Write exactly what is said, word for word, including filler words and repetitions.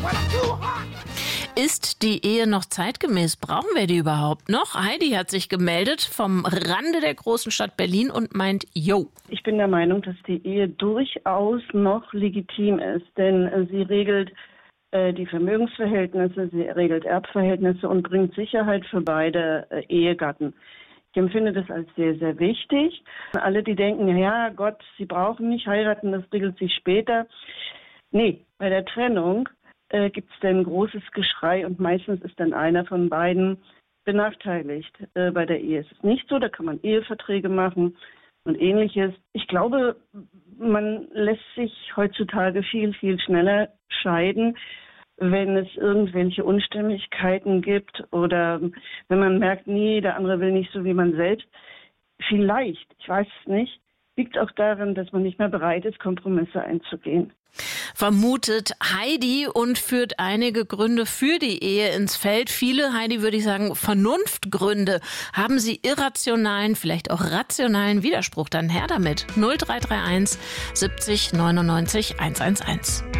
Ist die Ehe noch zeitgemäß? Brauchen wir die überhaupt noch? Heidi hat sich gemeldet vom Rande der großen Stadt Berlin und meint, yo. Ich bin der Meinung, dass die Ehe durchaus noch legitim ist, denn äh, sie regelt äh, die Vermögensverhältnisse, sie regelt Erbverhältnisse und bringt Sicherheit für beide äh, Ehegatten. Ich empfinde das als sehr, sehr wichtig. Alle, die denken, ja Gott, sie brauchen nicht heiraten, das regelt sich später. Nee, bei der Trennung äh, gibt es dann großes Geschrei und meistens ist dann einer von beiden benachteiligt. Äh, bei der Ehe ist es nicht so, da kann man Eheverträge machen und Ähnliches. Ich glaube, man lässt sich heutzutage viel, viel schneller scheiden, wenn es irgendwelche Unstimmigkeiten gibt oder wenn man merkt, nee, der andere will nicht so wie man selbst. Vielleicht, ich weiß es nicht, liegt auch daran, dass man nicht mehr bereit ist, Kompromisse einzugehen. Vermutet Heidi und führt einige Gründe für die Ehe ins Feld. Viele, Heidi, würde ich sagen, Vernunftgründe. Haben Sie irrationalen, vielleicht auch rationalen Widerspruch? Dann her damit. null drei drei eins siebzig neunundneunzig hundertelf.